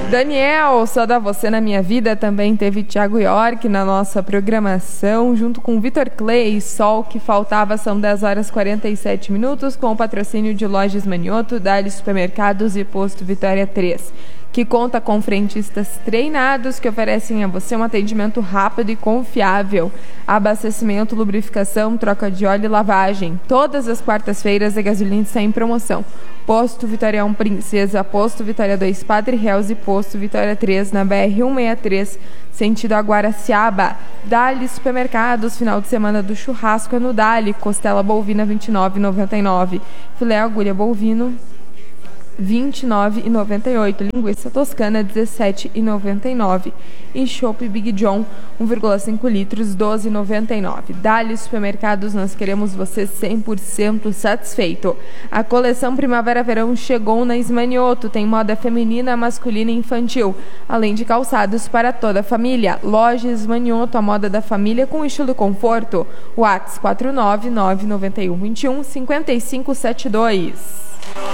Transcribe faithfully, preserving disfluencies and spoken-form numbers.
Daniel, só dá você na minha vida, também teve Thiago York na nossa programação, junto com Vitor Clay, Sol que faltava, são dez horas e quarenta e sete minutos, com o patrocínio de Lojas Manioto, Dali Supermercados e Posto Vitória três, que conta com frentistas treinados que oferecem a você um atendimento rápido e confiável. Abastecimento, lubrificação, troca de óleo e lavagem. Todas as quartas-feiras a gasolina está em promoção. Posto Vitória um Princesa, Posto Vitória dois Padre Reus e Posto Vitória três na B R cento e sessenta e três, sentido Aguaraciaba. Dali Supermercados, final de semana do churrasco é no Dali. Costela bovina vinte e nove reais e noventa e nove centavos. Filé agulha bovino vinte e nove reais e noventa e oito centavos, linguiça toscana dezessete reais e noventa e nove centavos e chopp Big John um vírgula cinco litros doze reais e noventa e nove centavos. Dali Supermercados, nós queremos você cem por cento satisfeito. A coleção Primavera-Verão chegou na Ismanioto, tem moda feminina, masculina e infantil, além de calçados para toda a família. Loja Ismanioto, a moda da família com estilo e conforto. WhatsApp quatro nove nove nove um dois um cinco cinco sete dois.